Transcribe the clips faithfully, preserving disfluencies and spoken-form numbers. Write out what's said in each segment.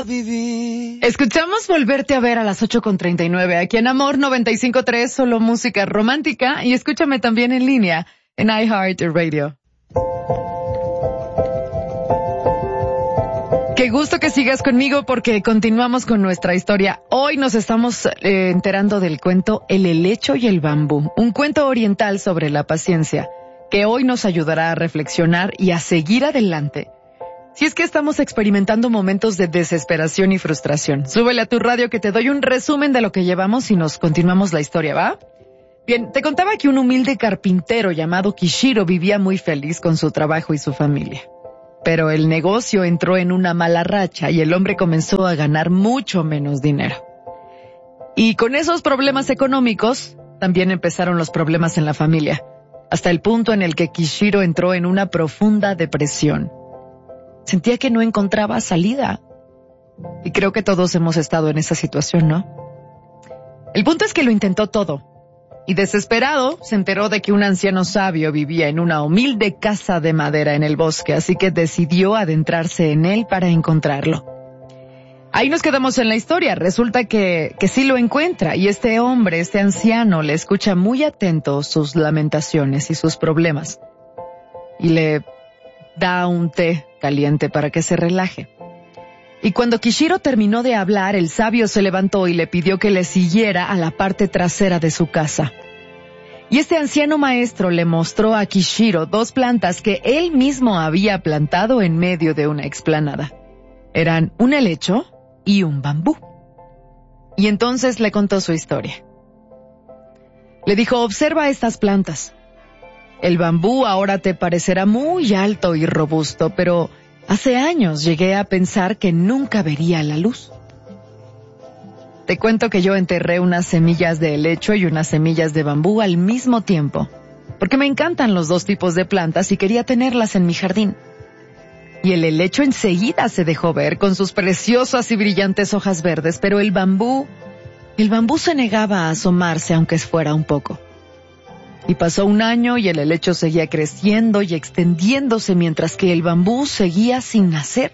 vivir. Escuchamos Volverte a ver a las ocho con treinta y nueve aquí en Amor noventa y cinco punto tres, solo música romántica, y escúchame también en línea en iHeartRadio. Qué gusto que sigas conmigo porque continuamos con nuestra historia. Hoy nos estamos eh, enterando del cuento El helecho y el bambú, un cuento oriental sobre la paciencia, que hoy nos ayudará a reflexionar y a seguir adelante. Si es que estamos experimentando momentos de desesperación y frustración, súbele a tu radio que te doy un resumen de lo que llevamos y nos continuamos la historia, ¿va? Bien, te contaba que un humilde carpintero llamado Kishiro vivía muy feliz con su trabajo y su familia. Pero el negocio entró en una mala racha y el hombre comenzó a ganar mucho menos dinero. Y con esos problemas económicos, también empezaron los problemas en la familia, hasta el punto en el que Kishiro entró en una profunda depresión. Sentía que no encontraba salida. Y creo que todos hemos estado en esa situación, ¿no? El punto es que lo intentó todo. Y desesperado, se enteró de que un anciano sabio vivía en una humilde casa de madera en el bosque, así que decidió adentrarse en él para encontrarlo. Ahí nos quedamos en la historia. Resulta que, que sí lo encuentra, y este hombre, este anciano, le escucha muy atento sus lamentaciones y sus problemas. Y le da un té caliente para que se relaje. Y cuando Kishiro terminó de hablar, el sabio se levantó y le pidió que le siguiera a la parte trasera de su casa. Y este anciano maestro le mostró a Kishiro dos plantas que él mismo había plantado en medio de una explanada. Eran un helecho y un bambú. Y entonces le contó su historia. Le dijo: observa estas plantas. El bambú ahora te parecerá muy alto y robusto, pero hace años llegué a pensar que nunca vería la luz. Te cuento que yo enterré unas semillas de helecho y unas semillas de bambú al mismo tiempo, porque me encantan los dos tipos de plantas y quería tenerlas en mi jardín. Y el helecho enseguida se dejó ver con sus preciosas y brillantes hojas verdes, pero el bambú, el bambú se negaba a asomarse aunque fuera un poco. Y pasó un año y el helecho seguía creciendo y extendiéndose mientras que el bambú seguía sin nacer.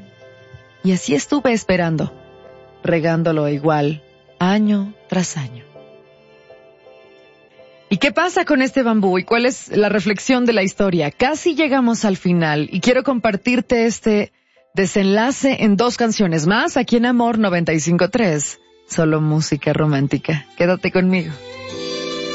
Y así estuve esperando, regándolo igual, año tras año. ¿Y qué pasa con este bambú? ¿Y cuál es la reflexión de la historia? Casi llegamos al final y quiero compartirte este desenlace en dos canciones más aquí en Amor noventa y cinco punto tres. Solo música romántica. Quédate conmigo.